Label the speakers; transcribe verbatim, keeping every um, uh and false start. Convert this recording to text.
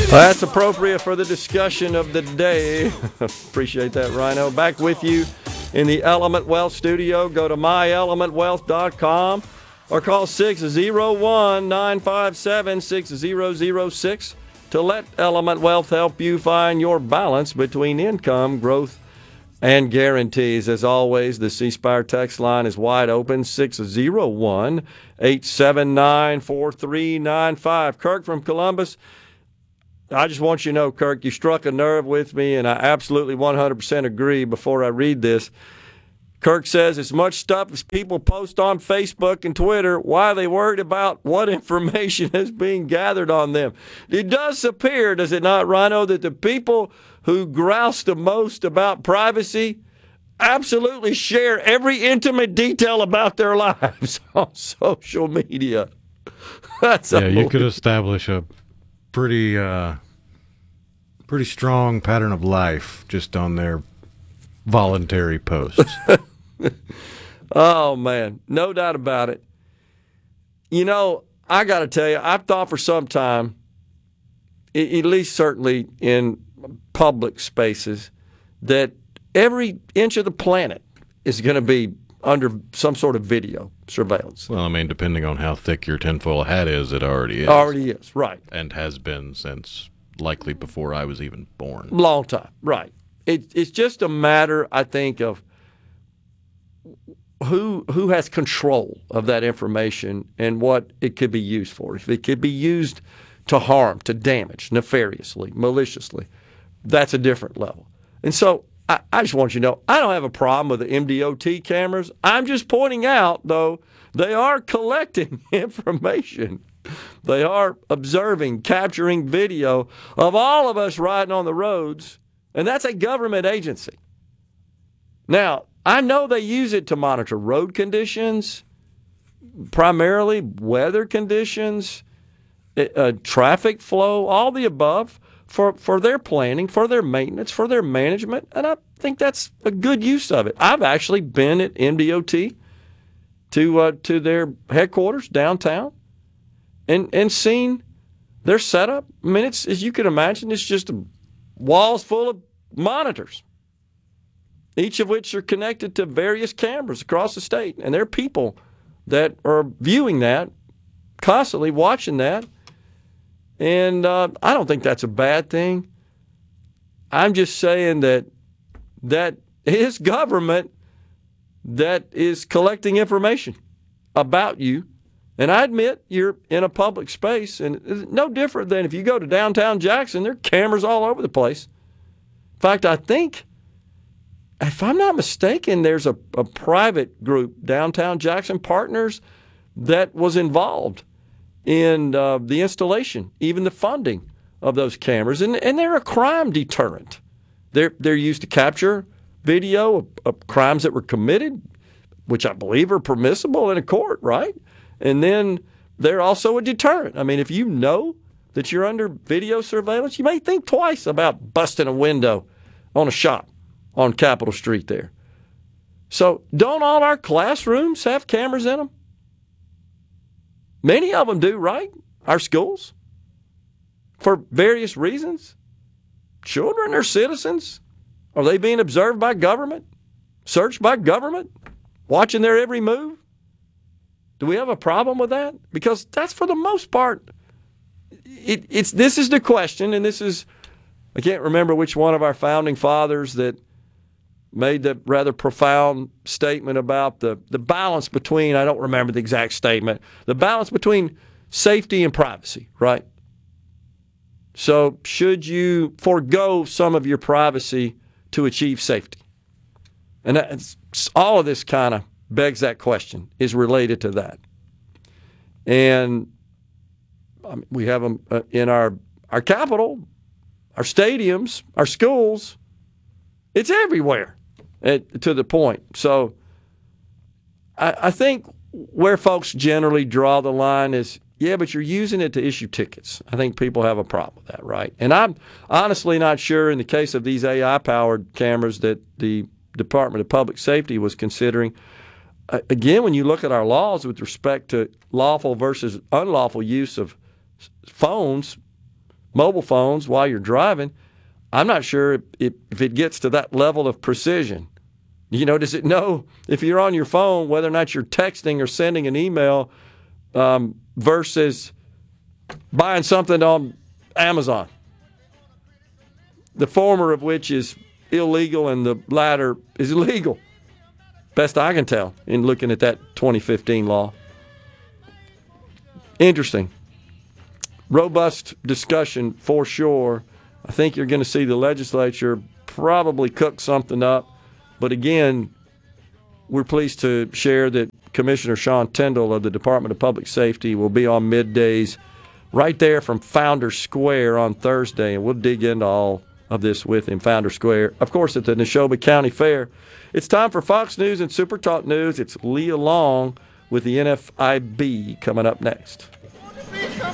Speaker 1: Well, that's appropriate for the discussion of the day. Appreciate that, Rhino. Back with you in the Element Wealth studio. Go to my element wealth dot com or call six oh one, nine five seven, six oh oh six to let Element Wealth help you find your balance between income, growth, and guarantees. As always, the C Spire text line is wide open, six oh one, eight seven nine, four three nine five. Kirk from Columbus, I just want you to know, Kirk, you struck a nerve with me, and I absolutely one hundred percent agree before I read this. Kirk says, as much stuff as people post on Facebook and Twitter, why are they worried about what information is being gathered on them? It does appear, does it not, Rhino, that the people who grouse the most about privacy absolutely share every intimate detail about their lives on social media. That's
Speaker 2: yeah, you could establish a pretty uh, pretty strong pattern of life just on their voluntary posts.
Speaker 1: Oh, man, no doubt about it. You know, I got to tell you, I've thought for some time, at least certainly in public spaces, that every inch of the planet is going to be under some sort of video surveillance.
Speaker 2: Well, I mean, depending on how thick your tinfoil hat is, it already is.
Speaker 1: Already is, right.
Speaker 2: And has been since likely before I was even born.
Speaker 1: Long time, right. It, it's just a matter, I think, of who who has control of that information and what it could be used for. If it could be used to harm, to damage, nefariously, maliciously, that's a different level. And so I, I just want you to know, I don't have a problem with the M D O T cameras. I'm just pointing out, though, they are collecting information. They are observing, capturing video of all of us riding on the roads, and that's a government agency. Now, I know they use it to monitor road conditions, primarily weather conditions, uh, traffic flow, all the above, for, for their planning, for their maintenance, for their management, and I think that's a good use of it. I've actually been at M D O T to uh, to their headquarters downtown and, and seen their setup. I mean, it's, as you can imagine, it's just walls full of monitors, each of which are connected to various cameras across the state. And there are people that are viewing that, constantly watching that. And uh, I don't think that's a bad thing. I'm just saying that that is government that is collecting information about you. And I admit you're in a public space, and it's no different than if you go to downtown Jackson, there are cameras all over the place. In fact, I think, if I'm not mistaken, there's a, a private group, Downtown Jackson Partners, that was involved in uh, the installation, even the funding of those cameras. And, and they're a crime deterrent. They're, they're used to capture video of, of crimes that were committed, which I believe are permissible in a court, right? And then they're also a deterrent. I mean, if you know that you're under video surveillance, you may think twice about busting a window on a shop on Capitol Street there. So don't all our classrooms have cameras in them? Many of them do, right? Our schools. For various reasons. Children are citizens. Are they being observed by government? Searched by government? Watching their every move? Do we have a problem with that? Because that's, for the most part, it, it's this is the question, and this is, I can't remember which one of our founding fathers that made the rather profound statement about the, the balance between, I don't remember the exact statement, the balance between safety and privacy, right? So should you forego some of your privacy to achieve safety? And that's, all of this kind of begs that question, is related to that. And I mean, we have them uh, in our, our capital, our stadiums, our schools. It's everywhere. At, to the point. So I, I think where folks generally draw the line is, yeah, but you're using it to issue tickets. I think people have a problem with that, right? And I'm honestly not sure in the case of these A I-powered cameras that the Department of Public Safety was considering. Uh, again, when you look at our laws with respect to lawful versus unlawful use of phones, mobile phones while you're driving, I'm not sure if, if it gets to that level of precision. You know, does it know if you're on your phone whether or not you're texting or sending an email um, versus buying something on Amazon? The former of which is illegal and the latter is illegal. Best I can tell in looking at that twenty fifteen law. Interesting. Robust discussion for sure. I think you're going to see the legislature probably cook something up. But again, we're pleased to share that Commissioner Sean Tindall of the Department of Public Safety will be on middays right there from Founders Square on Thursday, and we'll dig into all of this with him, Founders Square, of course, at the Neshoba County Fair. It's time for Fox News and Super Talk News. It's Leah Long with the N F I B coming up next.